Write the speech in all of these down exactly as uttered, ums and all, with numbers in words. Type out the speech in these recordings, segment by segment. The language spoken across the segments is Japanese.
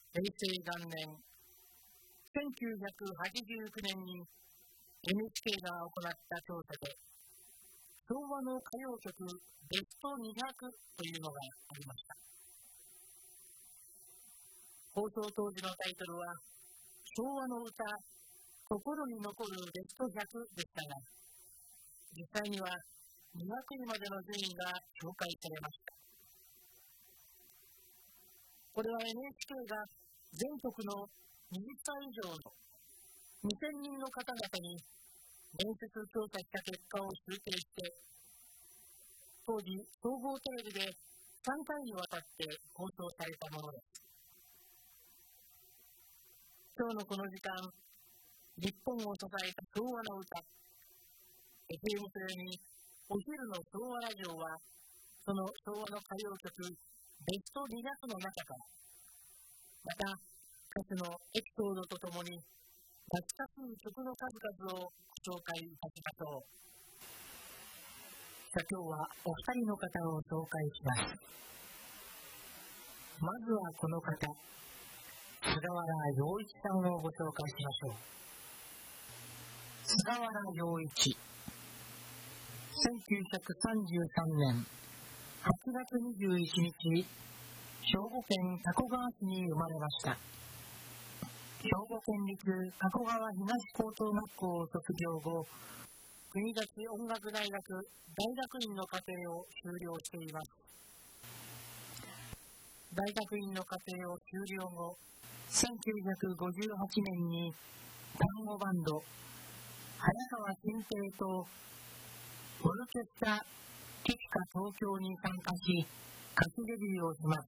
平成元年せんきゅうひゃくはちじゅうきゅうねんに エヌエイチケー が行った調査で、昭和の歌謡曲ベストにひゃくというのがありました。放送当時のタイトルは昭和の歌心に残るベストひゃくでしたが、実際にはにひゃくいまでの順位が紹介されました。これは エヌエイチケー が全国のにじゅっさい以上のにせんにんの方々に面接調査した結果を集計して、当時総合テレビでさんかいにわたって放送されたものです。今日のこの時間、日本を支えた昭和の歌、エフエム それにお昼の昭和ラジオは、その昭和の歌謡曲ベストにひゃくの中から、また歌手のエピソードとともに懐かしい曲の数々をご紹介いたしましょう。さあ、今日はお二人の方を紹介します。まずはこの方、菅原洋一さんをご紹介しましょう。菅原洋一、せんきゅうひゃくさんじゅうさんねんはちがつにじゅういちにち、兵庫県加古川市に生まれました。兵庫県立加古川東高等学校を卒業後、国立音楽大学大学院の課程を修了しています。大学院の課程を修了後、せんきゅうひゃくごじゅうはちねんに単語バンド早川新平とオルケストラティピカ東京に参加し、歌手デビューをしました。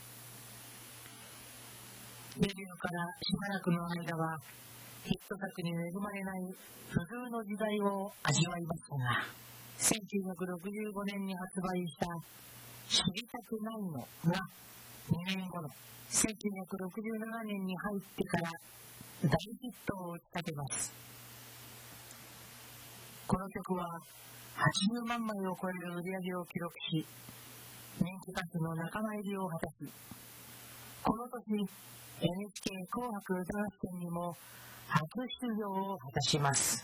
デビューからしばらくの間はヒット作に恵まれない不遇の時代を味わいましたが、せんきゅうひゃくろくじゅうごねんに発売した知りたくないのがにねんごのせんきゅうひゃくろくじゅうななねんに入ってから大ヒットを打ち立てます。この曲ははちじゅうまんまいを超える売り上げを記録し、人気歌手の仲間入りを果たし、この年 エヌエイチケー 紅白歌合戦にも初出場を果たします。さ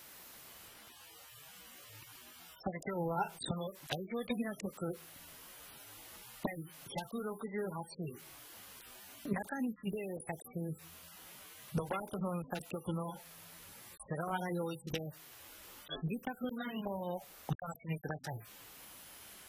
て、今日はその代表的な曲、第ひゃくろくじゅうはちい、中西礼作詞、ロバートソン作曲の菅原洋一で知りたくないのをお楽しみください。